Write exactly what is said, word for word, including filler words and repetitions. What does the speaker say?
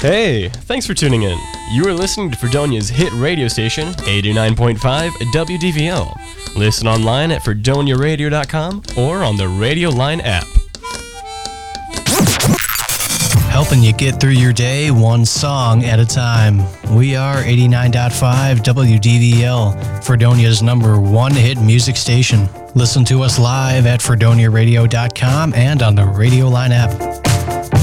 Hey, thanks for tuning in. You are listening to Fredonia's hit radio station, eighty-nine point five W D V L. Listen online at fredonia radio dot com or on the Radio Line app. Helping you get through your day one song at a time. We are eighty-nine point five W D V L, Fredonia's number one hit music station. Listen to us live at fredonia radio dot com and on the Radio Line app.